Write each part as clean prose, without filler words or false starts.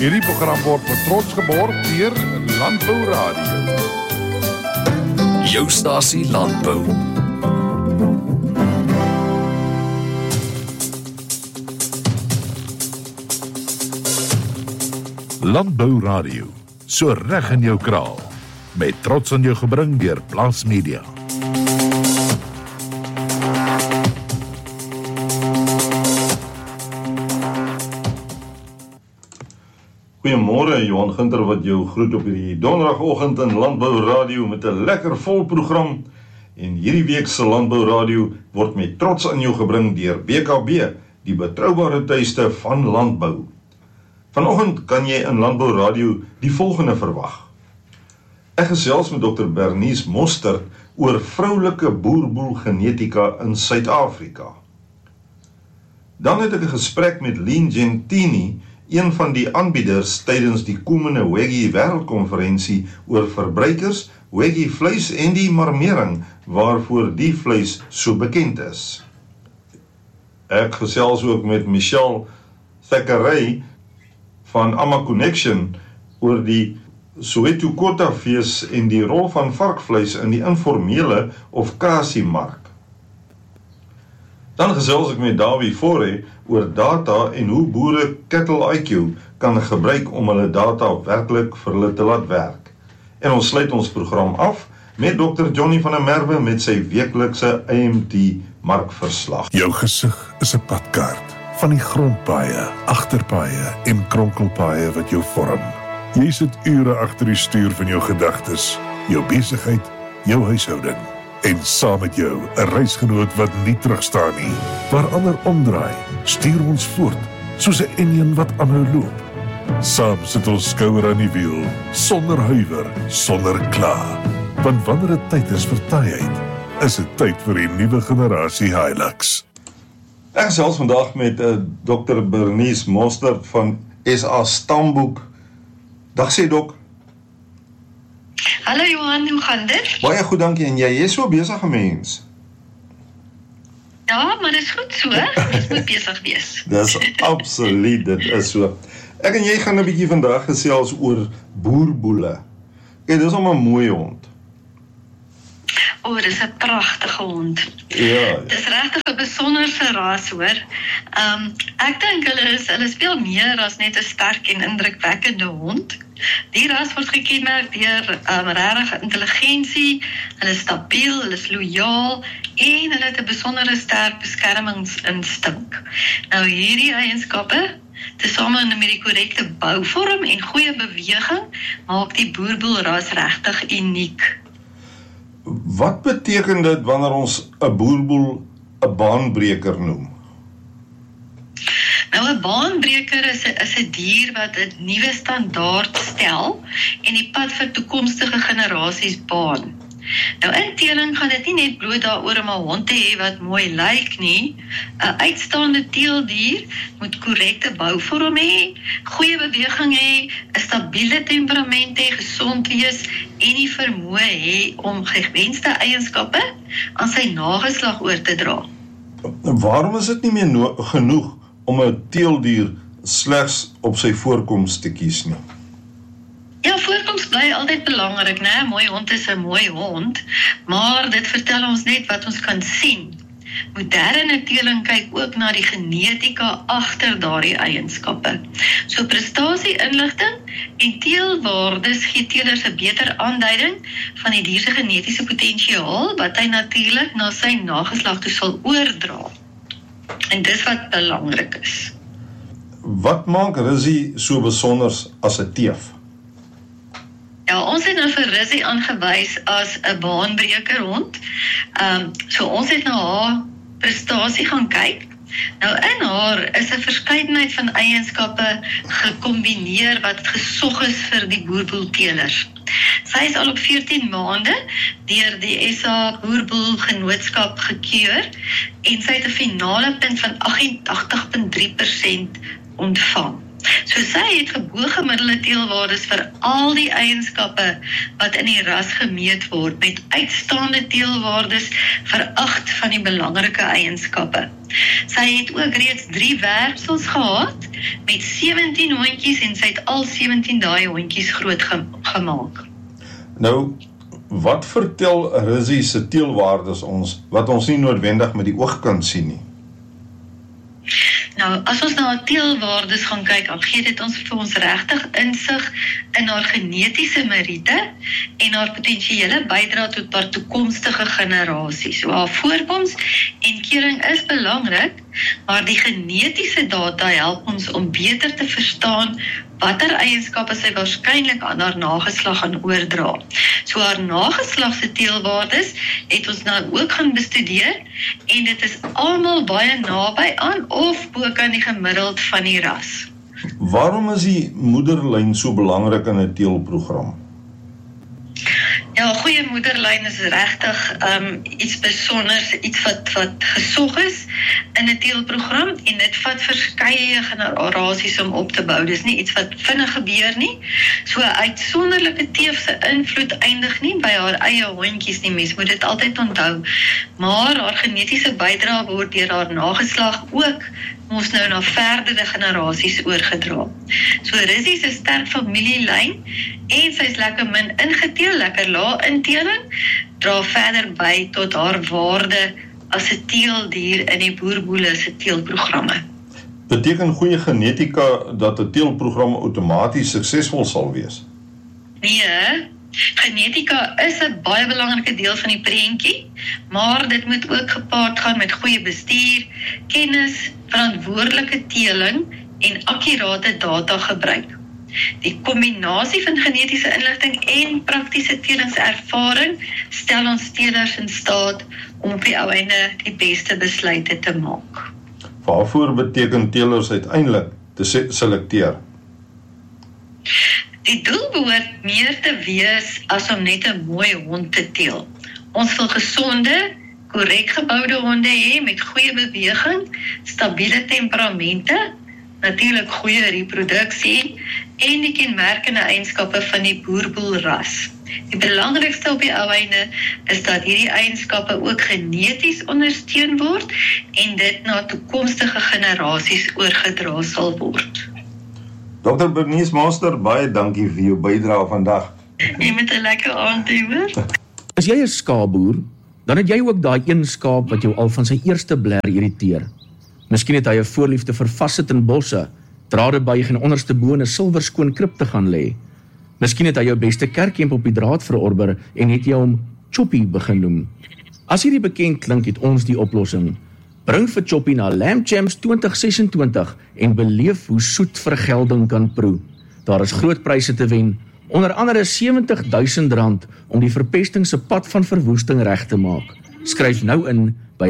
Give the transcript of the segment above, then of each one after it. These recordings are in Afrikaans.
Hierdie program word met trots geborg deur Landbou Radio. Jou stasie Landbou. Landbou Radio, so reg in jou kraal. Met trots aan jou gebring deur Plaas Media. Goeiemôre, Johan Gunter wat jou groet op hierdie donderdagoggend in Landbou Radio met 'n lekker vol program. En hierdie week se Landbou Radio word met trots aan jou gebring deur BKB, die betroubare tuiste van landbou. Vanoggend kan jy in Landbou Radio die volgende verwag. Ek gesels met Dr. Bernice Mostert oor vroulike boerboel genetika in Suid-Afrika. Dan het ek 'n gesprek met Lynn Gentini, een van die aanbieders tydens die komende Wagyu Wêreldkonferensie oor verbruikers, Wagyu vleis en die marmering waarvoor die vleis so bekend is. Ek gesels ook met Michelle Thackeray van Ama Connection oor die Soweto Kota fees en die rol van varkvleis in die informele of kasiemark. Dan gesels ek met Dawie Forre oor data en hoe boere Cattle IQ kan gebruik om hulle data werklik vir hulle te laat werk. En ons sluit ons program af met Dr. Johnny van der Merwe met sy weeklikse AMT markverslag. Jou gesig is 'n padkaart van die grondpaaie, agterpaaie en kronkelpaaie wat jou vorm. Jy sit ure agter die stuur van jou gedagtes, jou besigheid, jou huishouding. En saam met jou 'n reisgenoot wat nie terugstaan nie. Waar ander omdraai, stuur ons voort, soos 'n enjin wat aanhou loop. Saam sit ons skouer aan die wiel, sonder huiwer, sonder kla. Want wanneer dit tyd is vir taaiheid, is dit tyd vir die nuwe generasie Hilux. Ek gesels vandag met Dr. Bernice Mostert van SA Stamboek. Dag sê dok. Hallo Johan, hoe gaan dit? Baie goed, dankie. En jy is so besige mens. Ja, maar dit is goed so, mens moet besig wees. Dis absoluut, dit is so. Ek en jy gaan 'n bietjie vandag gesels oor boerboele. Kyk, dis 'n mooi hond. O, dis 'n pragtige hond. Ja. Dis regtig 'n besonderse ras hoor. Ek dink hulle is veel meer as net 'n sterk en indrukwekkende hond. Die ras word gekenmerk deur regtig intelligensie, hulle is stabiel, hulle is lojaal en hulle het 'n besondere sterk beskermingsinstink. Nou hierdie eienskappe, tesame met die korrekte bouvorm en goeie beweging, maak die boerboelras regtig uniek. Wat beteken dit wanneer ons 'n boerboel 'n baanbreker noem? Nou 'n baanbreker is 'n dier wat 'n nuwe standaard stel en die pad vir toekomstige generasies baan. Nou in teeling gaan dit nie net bloot daaroor om 'n hond te hê wat mooi lyk nie. 'n Uitstaande teeldier moet korrekte bouvorm hê, goeie beweging hê, 'n stabiele temperament hê, gesond wees en die vermoë hê om gewenste eienskappe aan sy nageslag oor te dra. Waarom is dit nie meer genoeg om 'n teeldier slegs op sy voorkoms te kies nie? Ja, voorkoms bly altyd belangrik, né? 'n Mooi hond is 'n mooi hond, maar dit vertel ons net wat ons kan sien. Moderne teeling kyk ook na die genetika agter daardie eienskappe. So prestasie-inligting en teelwaardes gee teelers 'n beter aanduiding van die dier se genetiese potensiaal wat hy natuurlik na sy nageslag toe sal oordra. En dis wat belangrik is. Wat maak Rizzy so besonders as 'n teef? Ja, ons het nou vir Rizzy aangewys as 'n baanbreker hond. So ons het na haar prestasie gaan kyk. Nou in haar is 'n verskeidenheid van eienskappe gekombineer wat gesog is vir die boerboelteelers. Sy is al op 14 maande deur die SA Boerboel Genootskap gekeur en sy het 'n finale punt van 88,3% ontvang. So sy het bo-gemiddelde teelwaardes vir al die eienskappe wat in die ras gemeet word, met uitstaande teelwaardes vir 8 van die belangrike eienskappe. Sy het ook reeds 3 werpsels gehad met 17 hondjies en sy het al 17 daai hondjies groot gemaak. Nou, wat vertel Rizzy se teelwaardes ons, wat ons nie noodwendig met die oog kan sien nie? Nou, as ons na haar teelwaardes gaan kyk, dan gee dit ons vir ons regtig insig in haar genetiese meriete en haar potensiële bydra tot haar toekomstige generasies. So haar voorkoms en keuring is belangrik, maar die genetiese data help ons om beter te verstaan watter eienskappe sy waarskynlik aan haar nageslag gaan oordra. So haar nageslag se teelwaardes het ons nou ook gaan bestudeer en dit is almal baie naby aan of bo kan die gemiddeld van die ras. Waarom is die moederlyn so belangrik in 'n teelprogram? Ja, goeie moederlyn is regtig iets besonders, iets wat gesog is in 'n teelprogram en dit vat verskeie generasies om op te bou. Dis nie iets wat vinnig gebeur nie. So 'n uitsonderlike teef se invloed eindig nie by haar eie hondjies nie, mens moet dit altyd onthou. Maar haar genetiese bydrae word deur haar nageslag ook ons nou na verdere generasies oorgedra. So Rizzy is 'n sterk familielyn en sy is lekker min ingeteel, lekker lae inteling, dra verder by tot haar waarde as 'n teeldier in die boerboele se teelprogramme. Beteken goeie genetika dat 'n teelprogram outomaties suksesvol sal wees? Nee, genetika is 'n baie belangrike deel van die prentjie, maar dit moet ook gepaard gaan met goeie bestuur, kennis, verantwoordelike teeling en akkurate data gebruik. Die kombinasie van genetiese inligting en praktiese teelingservaring stel ons teelers in staat om op die ou einde die beste besluite te maak. Waarvoor beteken teelers uiteindelik te selekteer? Die doel behoort meer te wees as om net 'n mooi hond te teel. Ons wil gesonde, korrek geboude honde hê met goeie beweging, stabiele temperamente, natuurlik goeie reproduksie en die kenmerkende eienskappe van die boerboelras. Die belangrikste op die ou einde is dat hierdie eienskappe ook geneties ondersteun word en dit na toekomstige generasies oorgedra sal word. Dr. Bernice Master, baie dankie vir jou bydrae vandag. Jy moet 'n lekker aand hê, hoor. As jy 'n skaapboer, dan het jy ook daai een skaap wat jou al van sy eerste bler irriteer. Miskien het hy 'n voorliefde vir vassit in bosse, drade buig en onderste bo 'n silverskoon krib te gaan lê. Miskien het hy jou beste kerkhemp op die draad verorber en het jy hom Choppy begin noem. As hierdie bekend klink, het ons die oplossing. Bring vir Choppy na Lamb Champs 2026 en beleef hoe soet vergelding kan proe. Daar is groot pryse te wen, onder andere R70.000 om die verpesting se pad van verwoesting reg te maak. Skryf nou in by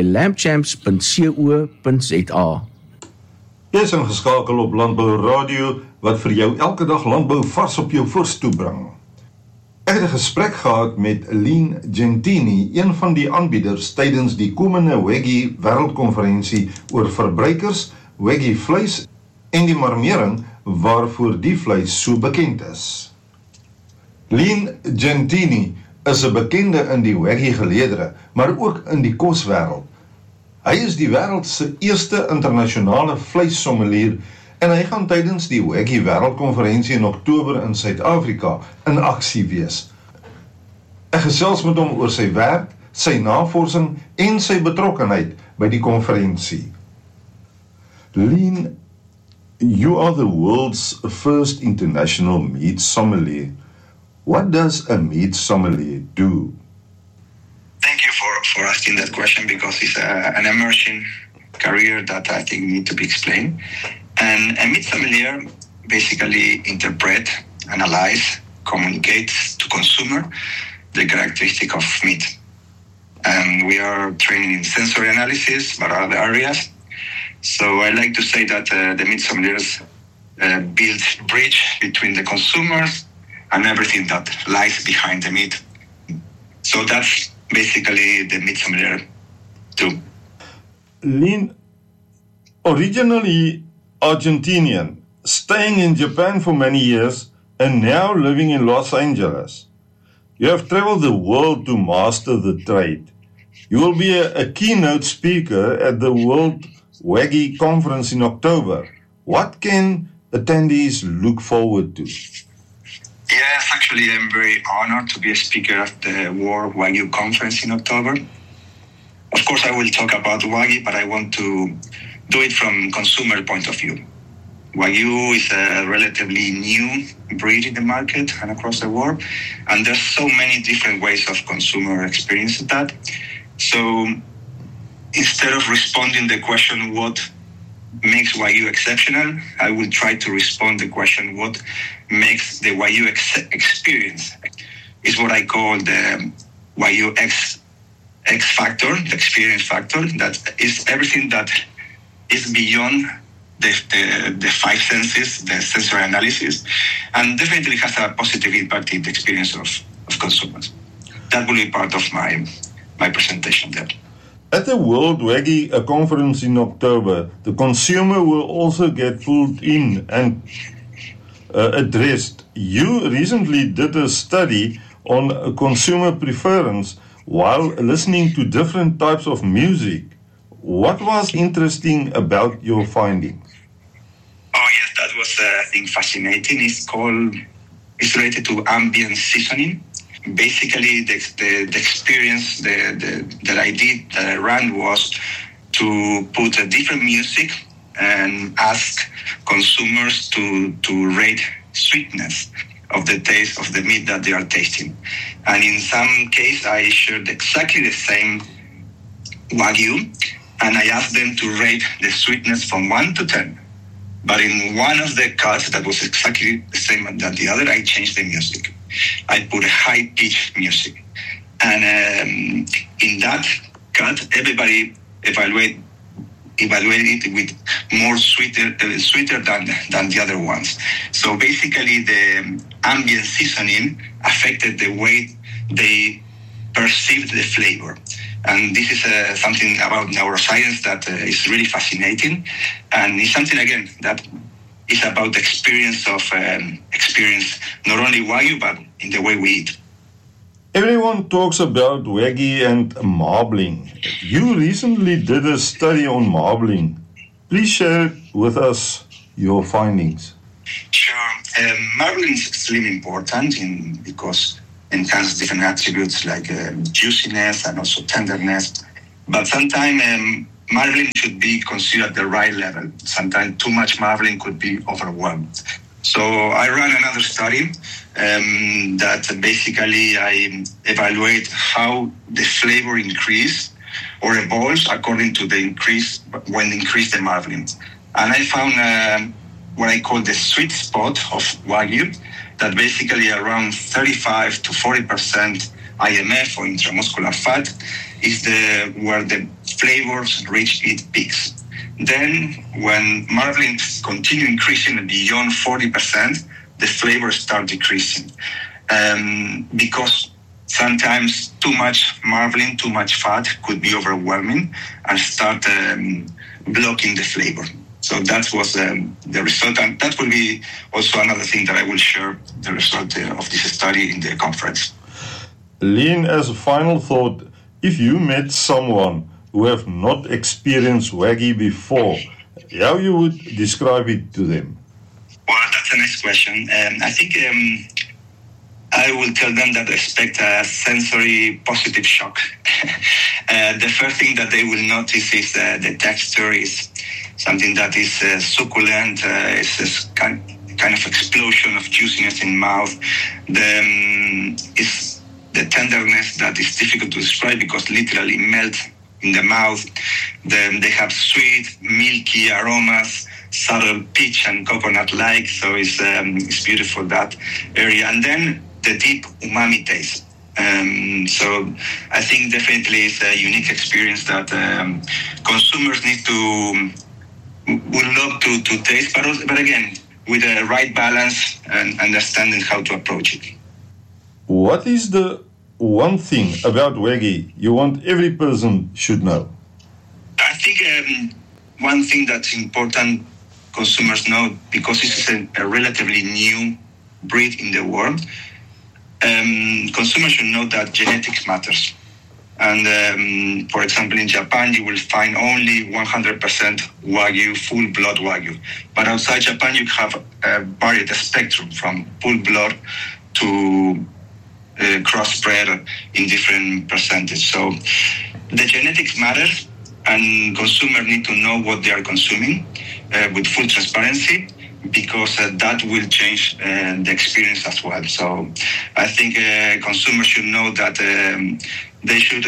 lambchamps.co.za. Jy is ingeskakel op Landbou Radio, wat vir jou elke dag landbou vars op jou voors toebring. Ek het 'n gesprek gehad met Lien Gentini, een van die aanbieders tydens die komende Waggy Wêreldkonferensie oor verbruikers, Waggy vleis en die marmering waarvoor die vleis so bekend is. Lien Gentini is 'n bekende in die Waggy geleedere, maar ook in die koswêreld. Hy is die wêreld se eerste internasionale vleissommelier en hy gaan tydens die Waggy Wêreldkonferensie in Oktober in Suid-Afrika in aksie wees. Ek gesels met hom oor sy werk, sy navorsing en sy betrokkenheid by die konferensie. Lien, you are the world's first international meat sommelier. What does a meat sommelier do? Thank you for asking that question, because it's an emerging career that I think need to be explained. And a meat sommelier basically interpret, analyze, communicates to consumer the characteristic of meat. And we are training in sensory analysis, but other areas. So I like to say that the meat sommeliers build bridge between the consumers and everything that lies behind the meat. So that's basically the meat sommelier too. Lien, originally Argentinian, staying in Japan for many years and now living in Los Angeles. You have traveled the world to master the trade. You will be a keynote speaker at the World Waggy Conference in October. What can attendees look forward to? Yes, actually, I'm very honored to be a speaker at the World Wagyu Conference in October. Of course, I will talk about Wagyu, but I want to do it from consumer point of view. Wagyu is a relatively new breed in the market and across the world, and there's so many different ways of consumer experiencing that. So instead of responding the question, what makes Wagyu exceptional, I will try to respond the question, what makes the Wagyu experience? Is what I call the Wagyu X factor, the experience factor, that is everything that is beyond the five senses, the sensory analysis, and definitely has a positive impact in the experience of consumers. That will be part of my presentation there. At the World Waggy Conference in October, the consumer will also get pulled in and addressed. You recently did a study on consumer preference while listening to different types of music. What was interesting about your findings? Oh yes, that was I think fascinating. It's related to ambient seasoning. Basically, the experience that I did, that I ran, was to put a different music and ask consumers to rate sweetness of the taste of the meat that they are tasting. And in some case, I shared exactly the same Wagyu, and I asked them to rate the sweetness from 1 to 10. But in one of the cuts that was exactly the same as the other, I changed the music. I put high-pitched music. And in that cut, everybody evaluated it with more sweeter than the other ones. So basically, the ambient seasoning affected the way they perceived the flavor. And this is something about neuroscience that is really fascinating. And it's something, again, that is about the experience of not only Wagyu, but in the way we eat. Everyone talks about Waggy and marbling. You recently did a study on marbling. Please share with us your findings. Sure. Marbling is extremely important because it enhances different attributes like juiciness and also tenderness. But sometimes marbling should be considered at the right level. Sometimes too much marbling could be overwhelmed. So I ran another study that basically I evaluate how the flavor increase or evolves according to the increase the marbling. And I found what I call the sweet spot of Wagyu, that basically around 35 to 40% IMF or intramuscular fat is where the flavors reach its peaks. Then when marbling continue increasing beyond 40%, the flavors start decreasing. Because sometimes too much marbling, too much fat could be overwhelming and start blocking the flavor. So that was the result, and that will be also another thing that I will share the result of this study in the conference. Lynn, as a final thought, if you met someone who have not experienced Waggy before, how you would describe it to them? Well, that's a nice question. I think I will tell them that expect a sensory positive shock. The first thing that they will notice is the texture is something that is succulent, it's this kind of explosion of juiciness in mouth. Is the tenderness that is difficult to describe because literally melt in the mouth. Then they have sweet, milky aromas, subtle peach and coconut-like, so it's beautiful, that area. And then the deep umami taste. So I think definitely it's a unique experience that consumers would love to taste, but again, with the right balance and understanding how to approach it. What is the one thing about Waggy you want every person should know? I think one thing that's important consumers know, because this is a relatively new breed in the world, consumers should know that genetics matters. And for example, in Japan, you will find only 100% Wagyu, full blood Wagyu. But outside Japan, you have a varied spectrum from full blood to crossbred in different percentage. So the genetics matters, and consumers need to know what they are consuming with full transparency, because that will change the experience as well. So I think consumers should know that they should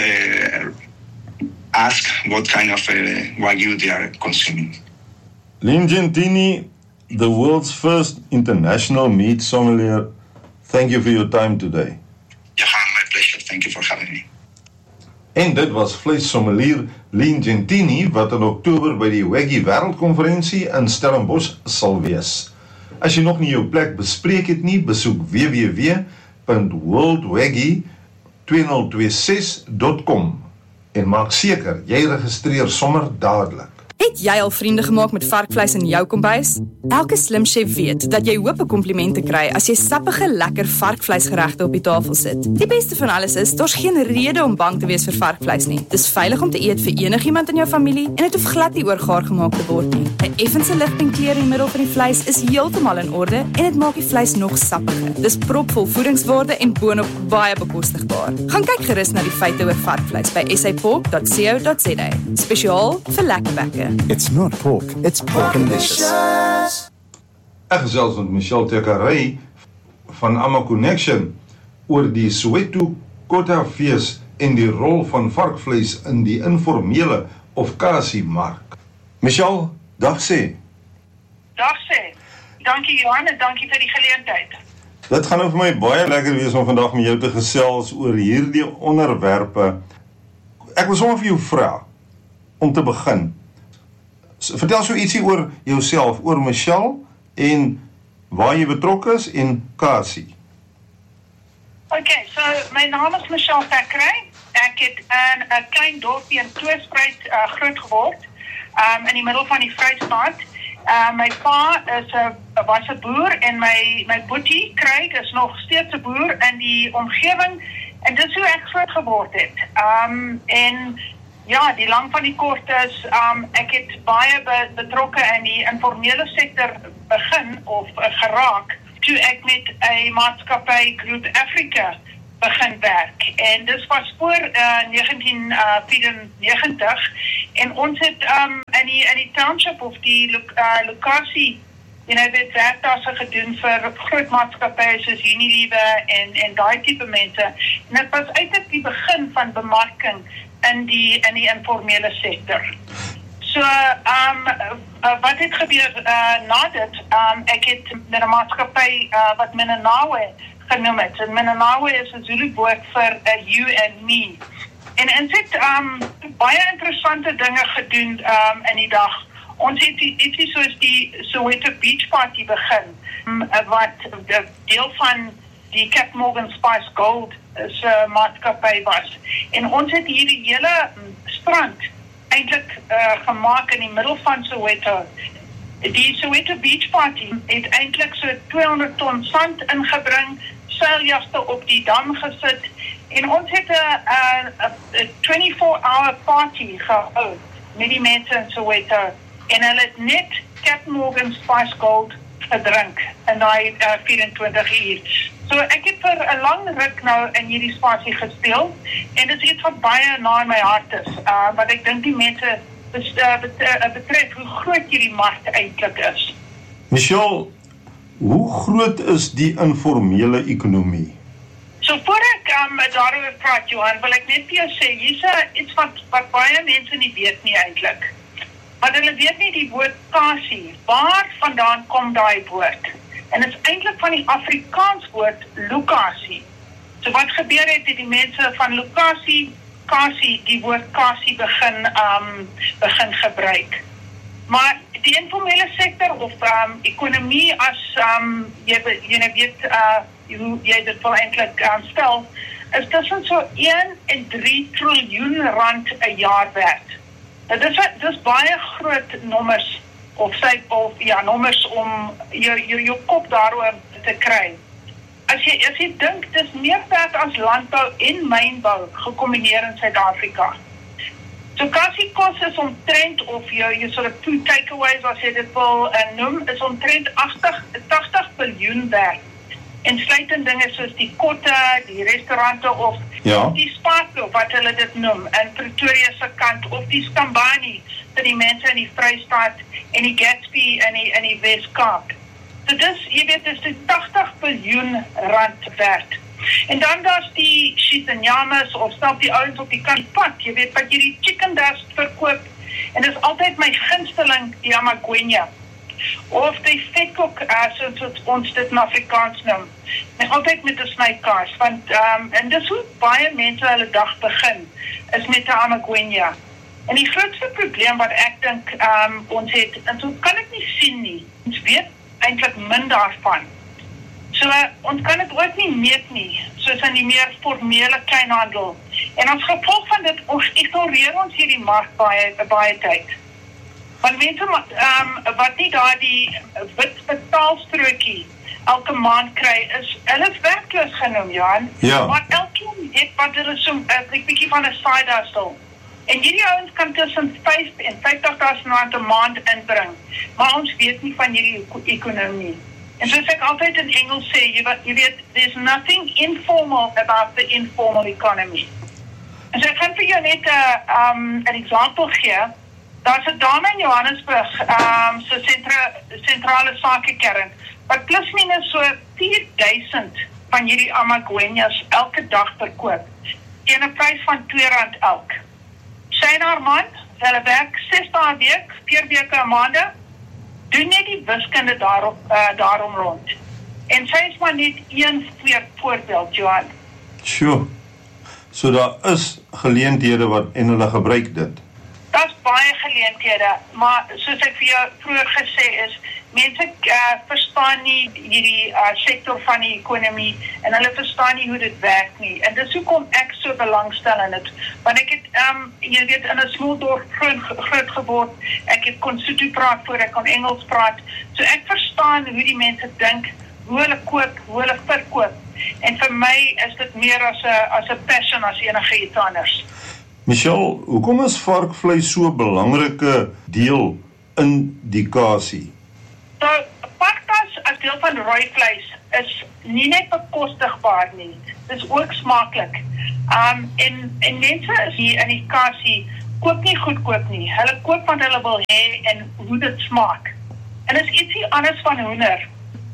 ask what kind of Wagyu they are consuming. Lynn Gentini, the world's first international meat sommelier, thank you for your time today. Johan, my pleasure. Thank you for having me. En dit was vleissommelier Lynn Gentini wat in Oktober by die Wagyu Wêreldkonferensie in Stellenbosch sal wees. As jy nog nie jou plek bespreek het nie, besoek www.worldwaggy2026.com en maak seker jy registreer sommer dadelik. Het jy al vriende gemaak met varkvleis in jou kombuis? Elke slim chef weet dat jy hoop 'n komplimente kry as jy sappige, lekker varkvleisgeregte op die tafel sit. Die beste van alles is, daar's geen rede om bang te wees vir varkvleis nie. Dis veilig om te eet vir enigiemand in jou familie en dit hoef glad nie oorgaar gemaak te word nie. 'n Effense ligtingkleur in die middel van die vleis is heeltemal in orde en dit maak die vleis nog sappiger. Dis propvol voedingswaarde en boonop baie bekostigbaar. Gaan kyk gerus na die feite oor varkvleis by sapork.co.za. Spesiaal vir lekker bekke. It's not pork, it's porkalicious. Ek gesels met Michelle Tekarey van Ama Connection oor die Soweto Kota fees en die rol van varkvleis in die informele of kassie-mark. Michelle, dag sê. Dag sê. Dankie Johan en dankie vir die geleentheid. Dit gaan nou vir my baie lekker wees om vandag met jou te gesels oor hierdie onderwerpe. Ek wil sommer vir jou vra om te begin. Vertel so ietsie oor jouself, oor Michelle en waar jy betrokke is en Cassie. Okay, so my naam is Michelle Tekarey. Ek het in 'n klein dorpie in Tweespruit groot geword, in die middel van die Vrystaat. My pa was 'n boer en my boetie Craig is nog steeds 'n boer in die omgewing en dis hoe ek groot geword het. En ja, die lang van die kort is, ek het baie betrokke in die informele sektor begin of geraak toe ek met 'n maatskappy Group Africa begin werk. En dis was voor 1994 en ons het in die township of die lokasie werktasse gedoen vir groot maatskappye soos Unilever en daai tipe mense. En dit was eintlik die begin van bemarking in die informele sektor. So, wat het gebeur na dit? Ek het met 'n maatskappy wat Minanawe genoem het. En Minanawe is 'n Zulu woord vir you and me. En ons het baie interessante dinge gedoen in die dag. Ons het ietsie soos die Soweto Beach Party begin, wat deel van die Captain Morgan Spice Gold maatskappy was. En ons het hierdie hele strand eintlik gemaak in die middel van Soweto. Die Soweto Beach Party het eintlik so 200 ton sand ingebring, seiljachte op die dam gesit en ons het 'n 24-hour party gehou met die mense in Soweto en hulle het net Captain Morgan Spice Gold gedrink in daai 24 uur. So ek het vir 'n lang ruk nou in hierdie spasie gespeel en dit is iets wat baie na in my hart is, wat ek dink die mense betref hoe groot hierdie mark eintlik is. Michelle, hoe groot is die informele ekonomie? So voor ek daaroor praat, Johan, wil ek net vir jou sê, hier's iets wat baie mense nie weet nie eintlik. Maar hulle weet nie die woord kassie. Waar vandaan kom daai woord? En dit is eintlik van die Afrikaans woord lokasie. So wat gebeur het die mense van lokasie, kassie, die woord kassie begin gebruik. Maar die informele sektor of ekonomie as jy weet hoe jy dit wil eintlik stel, is tussen so 1 en 3 triljoen rand 'n jaar werd. Nou, dis baie groot nommers nommers om jou kop daaroor te kry. As jy dink, dis meer werd as landbou en mynbou gekombineer in Suid-Afrika. So kassiekos is omtrent, of jou sort of food takeaways, as jy dit wil noem, is omtrent 80 biljoen werd. En sluit in dinge soos die kotte, die restaurante of die Spaarklub, wat hulle dit noem, in Pretoria se kant, of die Skambani, vir die mense in die Vrystaat, en die Gatsby in die Wes-Kaap. So dis, jy weet, dis die 80 biljoen rand werd. En dan daar's die chitanyamas, of self die ouens op die pad, jy weet, wat jy die chicken dust verkoop, en dis altyd my gunsteling, die amagwenya. Of die vetkoek, soos ons dit in Afrikaans noem. En altyd met 'n snykaas, want en dis hoe baie mense hulle dag begin, is met 'n amagwenya. En die grootste probleem wat ek dink ons het, en so kan ek nie sien nie, ons weet eintlik min daarvan. So ons kan dit ook nie meet nie, soos in die meer formele kleinhandel. En as gevolg van dit, ignoreer ons hierdie mark baie tyd. Want mense wat nie daar die wit betaalstrokie elke maand kry, hulle is werkloos genoem, Johan. Ja. Maar elkeen het wat hulle so 'n bietjie van 'n side hustle. En hierdie ouens kan tussen 5 en 50.000 rand 'n maand inbring. Maar ons weet nie van hierdie ekonomie. En soos ek altyd in Engels sê, jy weet, there's nothing informal about the informal economy. En so ek kan vir jou net 'n example gee. Daar's 'n dame in Johannesburg, so sentrale sakekern, wat plus minus so 4,000 van hierdie amagwenyas elke dag verkoop, teen 'n prys van R2 elk. Sy en haar man, hulle werk 6 dae 'n week, 4 weke 'n maand, doen net die wiskunde daarom rond. En sy is maar net een voorbeeld, Johan. Sure. So daar is geleenthede en hulle gebruik dit. Daar's baie geleenthede, maar soos ek vir jou vroeër gesê is, mense verstaan nie hierdie sektor van die ekonomie, en hulle verstaan nie hoe dit werk nie. En dis hoekom ek so belangstel in dit. Want ek het, jy weet, in 'n small dorp groot geword, ek het kon Sotho praat voor ek kon Engels praat, so ek verstaan hoe die mense dink, hoe hulle koop, hoe hulle verkoop. En vir my is dit meer as 'n passion as enige iets anders. Michelle, hoekom is varkvleis so 'n belangrike deel in die kasie? So, paktas as deel van rooi vleis is nie net bekostigbaar nie, dis ook smaaklik. En mense is hier in die kasie, koop nie goedkoop nie, hulle koop want hulle wil hê en hoe dit smaak. En is ietsie anders van hoender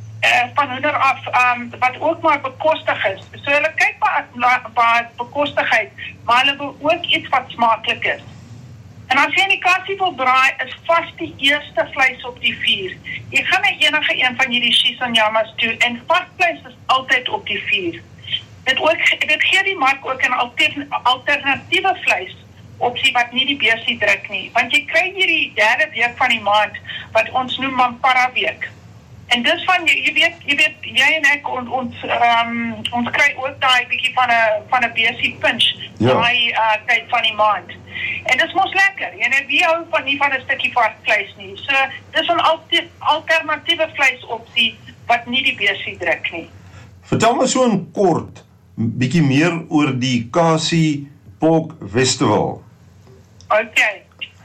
af, wat ook maar bekostig is. So hulle kyk by bekostigheid, maar hulle wil ook iets wat smaaklik is. En as jy in die kasie wil braai, is vast die eerste vleis op die vuur. Jy gaan na enige een van hierdie chitanyamas toe, en varkvleis is altyd op die vuur. Dit gee die mark ook 'n alternatiewe vleis opsie wat nie die beursie druk nie. Want jy kry hierdie 3de week van die maand, wat ons noem Mampara week. En dis van, jy weet, jy en ek, ons kry ook daai bietjie van 'n beursie pinch, daai tyd van die maand. En dis mos lekker, en wie hou nie van 'n stukkie varkvleis nie. So, dis 'n alternatiewe vleisopsie wat nie die beursie druk nie. Vertel my so in kort, bietjie meer oor die Kasie Pork Festival. Okay.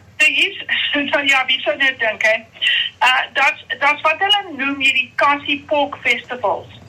Wie sou net dink, hè? Dat wat hulle noem hierdie Kasie Pork Festivals.